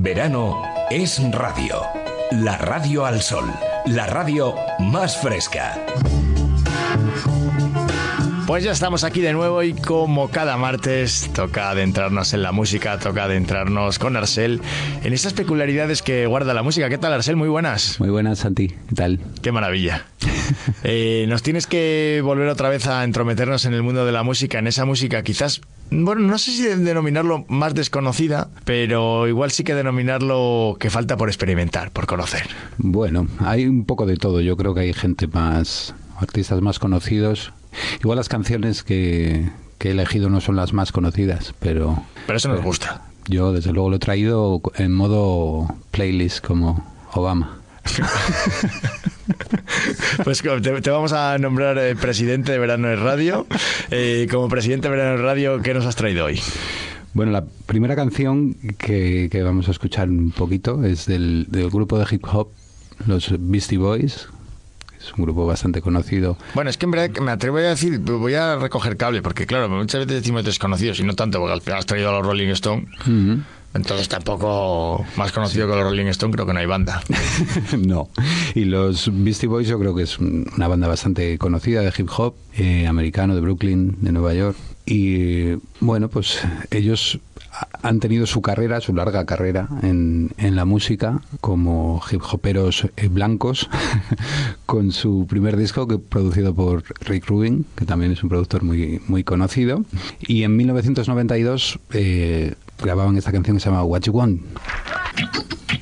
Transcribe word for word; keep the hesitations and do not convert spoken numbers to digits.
verano es radio. La radio al sol. La radio más fresca. Pues ya estamos aquí de nuevo y como cada martes toca adentrarnos en la música, toca adentrarnos con Arcel en esas peculiaridades que guarda la música. ¿Qué tal, Arcel? Muy buenas. Muy buenas, Santi. ¿Qué tal? Qué maravilla. Eh, nos tienes que volver otra vez a entrometernos en el mundo de la música, en esa música quizás, bueno, no sé si denominarlo más desconocida, pero igual sí que denominarlo que falta por experimentar, por conocer. Bueno, hay un poco de todo. Yo creo que hay gente más, artistas más conocidos. Igual las canciones que, que he elegido no son las más conocidas, pero... Pero eso nos gusta. Yo, desde luego, lo he traído en modo playlist, como Obama. Pues te, te vamos a nombrar eh, presidente de Verano en Radio. Eh, como presidente de Verano en Radio, ¿qué nos has traído hoy? Bueno, la primera canción que, que vamos a escuchar un poquito es del, del grupo de hip hop, los Beastie Boys. Es un grupo bastante conocido. Bueno, es que en verdad me atrevo a decir, voy a recoger cable, porque claro, muchas veces decimos desconocidos y no tanto, porque al final has traído a los Rolling Stones. Uh-huh. Entonces tampoco más conocido sí. que los Rolling Stones, creo que no hay banda. No. Y los Beastie Boys yo creo que es una banda bastante conocida de hip hop, eh, americano, de Brooklyn, de Nueva York. Y bueno, pues ellos han tenido su carrera, su larga carrera en, en la música como hip hoperos eh, blancos con su primer disco que producido por Rick Rubin, que también es un productor muy, muy conocido. Y en mil novecientos noventa y dos eh, grababan esta canción que se llama What You Want.